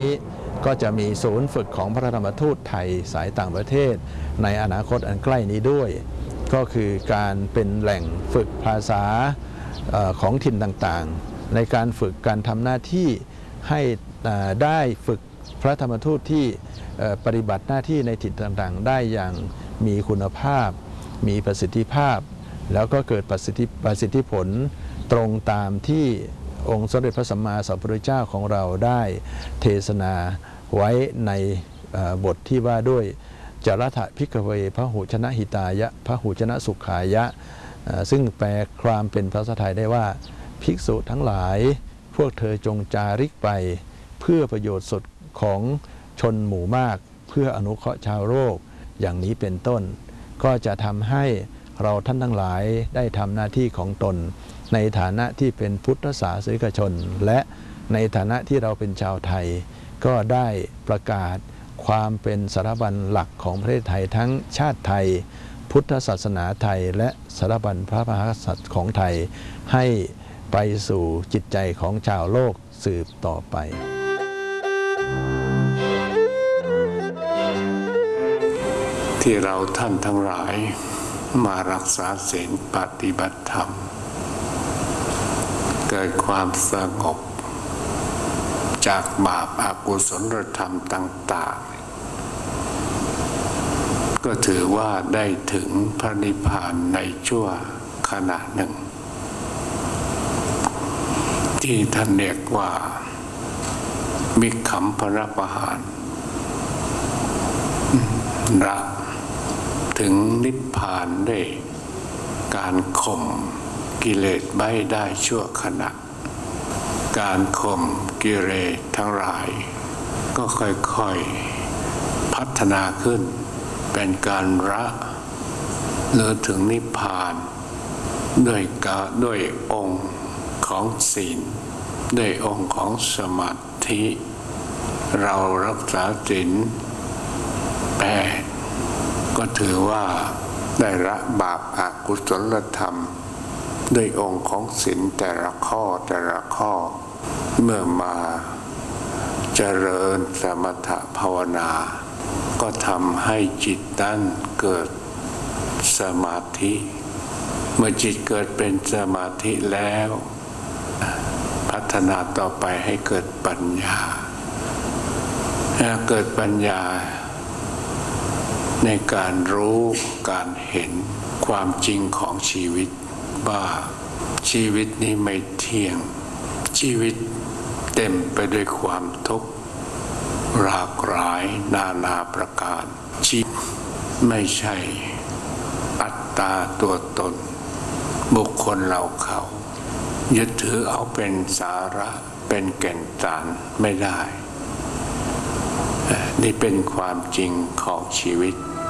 นี้ก็จะมีศูนย์ฝึกของพระธรรมทูตไทยสายต่างประเทศในอนาคตอันใกล้นี้ด้วยก็คือการเป็นแหล่งฝึกภาษาของถิ่นต่างๆในการฝึกการทำหน้าที่ให้ได้ฝึกพระธรรมทูตที่ปฏิบัติหน้าที่ในถิ่นต่างๆได้อย่างมีคุณภาพมีประสิทธิภาพแล้วก็เกิดประสิทธิผลตรงตามที่องค์สมเด็จพระสัมมาสัมพุทธเจ้าของเราได้เทศนาไว้ในบทที่ว่าด้วยจารถะภิกขเวพหุชนะหิตายะพหุชนะสุขายะซึ่งแปลความเป็นภาษาไทยได้ว่าภิกษุทั้งหลายพวกเธอจงจาริกไปเพื่อประโยชน์สุดของชนหมู่มากเพื่ออนุเคราะห์ชาวโลกอย่างนี้เป็นต้นก็จะทำให้เราท่านทั้งหลายได้ทำหน้าที่ของตนในฐานะที่เป็นพุทธศาสนิกชนและในฐานะที่เราเป็นชาวไทยก็ได้ประกาศความเป็นสถาบันหลักของประเทศไทยทั้งชาติไทยพุทธศาสนาไทยและสถาบันพระมหากษัตริย์ของไทยให้ไปสู่จิตใจของชาวโลกสืบต่อไปที่เราท่านทั้งหลายมารักษาศีลปฏิบัติธรรมเกิดความสงบจากบาปอกุศลธรรมต่างๆก็ถือว่าได้ถึงพระนิพพานในชั่วขณะหนึ่งที่ท่านเรียกว่ามิขคัมภรปหารละถึงนิพพานด้วยการข่มกิเลสไว้ได้ชั่วขณะการข่มกิเลสทั้งหลายก็ค่อยๆพัฒนาขึ้นเป็นการละหรือถึงนิพพานด้วยองค์ของศีลด้วยองค์ของสมาธิเรารักษาศีล8ก็ถือว่าได้ละบาปอกุศลธรรมด้วยองค์ของศีลแต่ละข้อเมื่อมาเจริญสมถภาวนาก็ทำให้จิตนั้นเกิดสมาธิเมื่อจิตเกิดเป็นสมาธิแล้วพัฒนาต่อไปให้เกิดปัญญาเกิดปัญญาในการรู้การเห็นความจริงของชีวิตว่าชีวิตนี้ไม่เที่ยงชีวิตเต็มไปด้วยความทุกข์หลากหลายนานาประการชีวิตไม่ใช่อัตตาตัวตนบุคคลเราเขายึดถือเอาเป็นสาระเป็นแก่นสารไม่ได้นี่เป็นความจริงของชีวิต